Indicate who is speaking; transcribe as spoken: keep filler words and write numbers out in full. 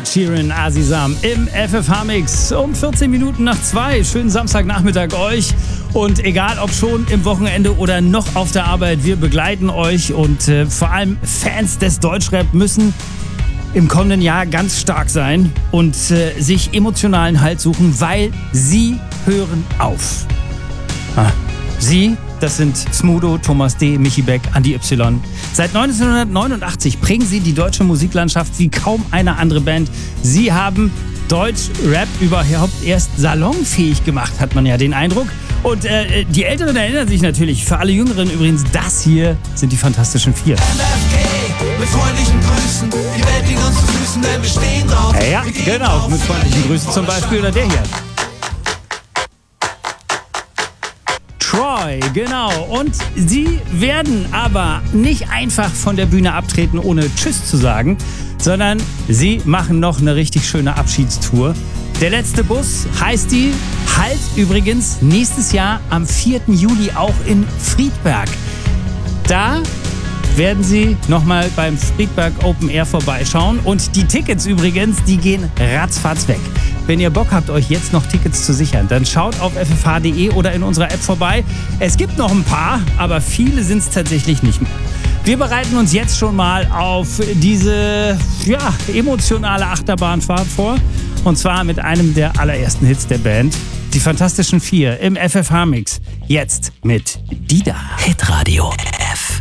Speaker 1: Ed Sheeran, Azizam im F F H-Mix um vierzehn Minuten nach zwei. Schönen Samstagnachmittag euch. Und egal ob schon im Wochenende oder noch auf der Arbeit, wir begleiten euch. Und äh, vor allem Fans des Deutschrap müssen im kommenden Jahr ganz stark sein und äh, sich emotionalen Halt suchen, weil sie hören auf. Ah, sie, das sind Smudo, Thomas D., Michi Beck, Andi Y. Seit neunzehnhundertneunundachtzig prägen sie die deutsche Musiklandschaft wie kaum eine andere Band. Sie haben Deutsch-Rap überhaupt erst salonfähig gemacht, hat man ja den Eindruck. Und äh, die Älteren erinnern sich natürlich, für alle Jüngeren übrigens, das hier sind die Fantastischen Vier.
Speaker 2: M F K mit freundlichen Grüßen, die Welt liegt uns zu Füßen, denn wir stehen drauf.
Speaker 1: Ja, genau, mit freundlichen Grüßen zum Beispiel, oder der hier. Troy, genau. Und sie werden aber nicht einfach von der Bühne abtreten, ohne Tschüss zu sagen, sondern sie machen noch eine richtig schöne Abschiedstour. Der letzte Bus heißt die, halt übrigens nächstes Jahr am vierten Juli auch in Friedberg. Da werden sie nochmal beim Friedberg Open Air vorbeischauen. Und die Tickets übrigens, die gehen ratzfatz weg. Wenn ihr Bock habt, euch jetzt noch Tickets zu sichern, dann schaut auf f f h punkt d e oder in unserer App vorbei. Es gibt noch ein paar, aber viele sind es tatsächlich nicht mehr. Wir bereiten uns jetzt schon mal auf diese ja, emotionale Achterbahnfahrt vor. Und zwar mit einem der allerersten Hits der Band. Die Fantastischen Vier im F F H-Mix. Jetzt mit Dida.
Speaker 2: Hitradio F